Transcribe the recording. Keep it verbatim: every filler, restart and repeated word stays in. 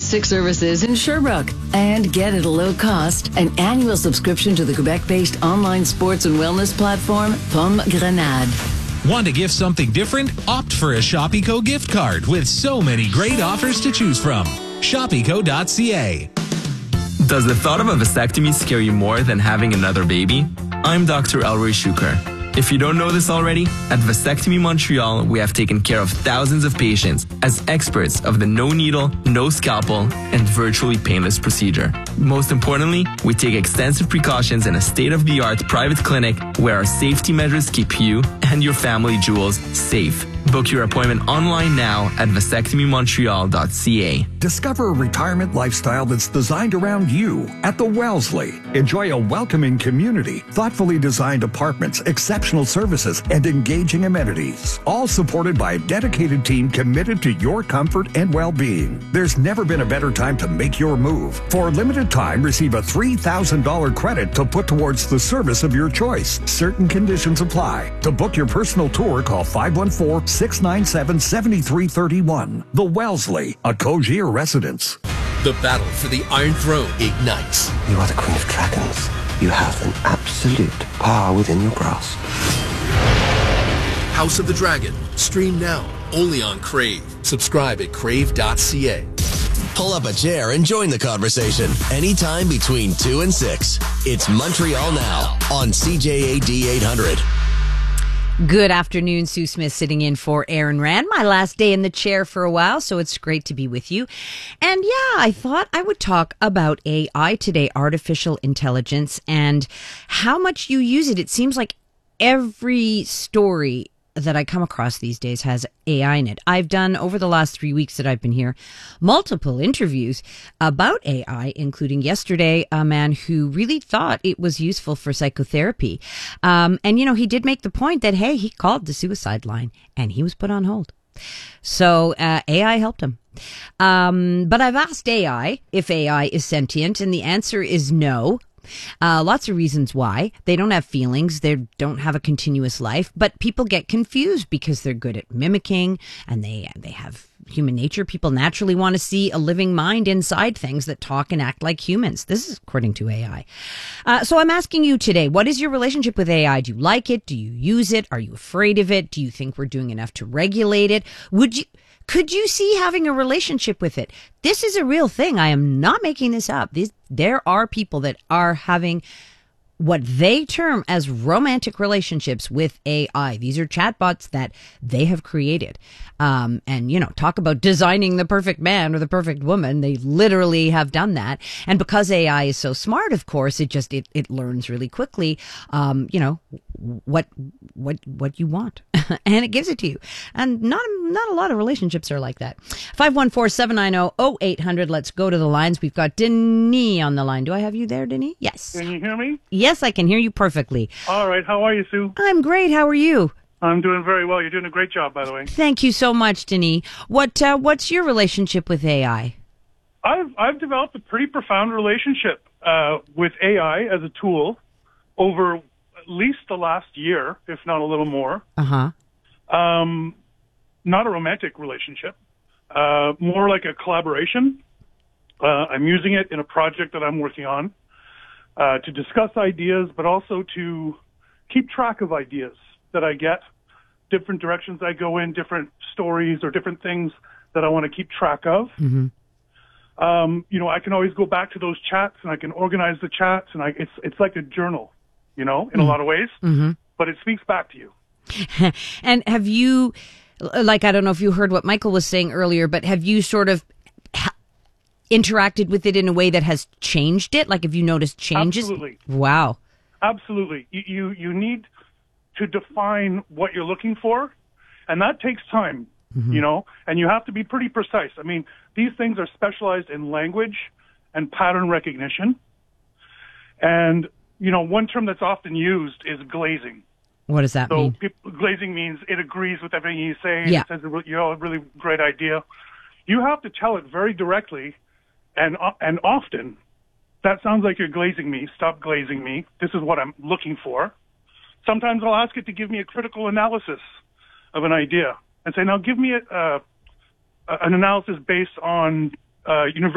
six services in Sherbrooke. And get at a low cost an annual subscription to the Quebec-based online sports and wellness platform, Pomme Grenade. Want to gift something different? Opt for a Shopico gift card with so many great offers to choose from. Shopico dot c a. Does the thought of a vasectomy scare you more than having another baby? I'm Doctor Elroy Shuker. If you don't know this already, at Vasectomy Montreal, we have taken care of thousands of patients as experts of the no needle, no scalpel, and virtually painless procedure. Most importantly, we take extensive precautions in a state-of-the-art private clinic where our safety measures keep you and your family jewels safe. Book your appointment online now at vasectomy montreal dot c a. Discover a retirement lifestyle that's designed around you at the Wellesley. Enjoy a welcoming community, thoughtfully designed apartments, exceptional services, and engaging amenities. All supported by a dedicated team committed to your comfort and well-being. There's never been a better time to make your move. For a limited time, receive a three thousand dollars credit to put towards the service of your choice. Certain conditions apply. To book your personal tour, call five one four, six nine seven, seven three three one. The Wellesley, a Cogier residence. The battle for the Iron Throne ignites. You are the Queen of Dragons. You have an absolute power within your grasp. House of the Dragon. Stream now, only on Crave. Subscribe at crave dot c a. Pull up a chair and join the conversation anytime between two and six. It's Montreal Now on C J A D eight hundred. Good afternoon, Sue Smith sitting in for Aaron Rand. My last day in the chair for a while, so it's great to be with you. And yeah, I thought I would talk about A I today, artificial intelligence, and how much you use it. It seems like every story that I come across these days has A I in it. I've done, over the last three weeks that I've been here, multiple interviews about A I, including yesterday, a man who really thought it was useful for psychotherapy. Um, and, you know, he did make the point that, hey, he called the suicide line and he was put on hold. So uh, A I helped him. Um, but I've asked A I if A I is sentient, and the answer is no. Uh, lots of reasons why. They don't have feelings. They don't have a continuous life. But people get confused because they're good at mimicking, and they they have human nature. People naturally want to see a living mind inside things that talk and act like humans. This is according to A I. Uh, so I'm asking you today, what is your relationship with A I? Do you like it? Do you use it? Are you afraid of it? Do you think we're doing enough to regulate it? Would you... Could you see having a relationship with it? This is a real thing. I am not making this up. These, there are people that are having what they term as romantic relationships with A I. These are chatbots that they have created. Um, and, you know, talk about designing the perfect man or the perfect woman. They literally have done that. And because A I is so smart, of course, it just, it, it learns really quickly, um, you know, what, what, what you want. And it gives it to you. And not, not a lot of relationships are like that. five one four, seven nine zero, zero eight hundred. Let's go to the lines. We've got Denis on the line. Do I have you there, Denis? Yes. Can you hear me? Yes, I can hear you perfectly. All right. How are you, Sue? I'm great. How are you? I'm doing very well. You're doing a great job, by the way. Thank you so much, Denis. What, uh, what's your relationship with A I? I've, I've developed a pretty profound relationship uh, with A I as a tool over at least the last year, if not a little more. Uh-huh. Um, not a romantic relationship, uh, more like a collaboration. Uh, I'm using it in a project that I'm working on uh, to discuss ideas, but also to keep track of ideas that I get, different directions I go in, different stories or different things that I want to keep track of. Mm-hmm. Um, you know, I can always go back to those chats and I can organize the chats, and I, it's it's like a journal, you know, in mm-hmm. a lot of ways, mm-hmm. but it speaks back to you. And have you, like, I don't know if you heard what Michael was saying earlier, but have you sort of ha- interacted with it in a way that has changed it? Like, have you noticed changes? Absolutely. Wow. Absolutely. You, you, you need to define what you're looking for, and that takes time, mm-hmm. you know, and you have to be pretty precise. I mean, these things are specialized in language and pattern recognition. And, you know, one term that's often used is glazing. What does that so mean? People, glazing means it agrees with everything you say. Yeah. It says, you know, a really great idea. You have to tell it very directly and and often, that sounds like you're glazing me. Stop glazing me. This is what I'm looking for. Sometimes I'll ask it to give me a critical analysis of an idea and say, now give me a, uh, an analysis based on uh, university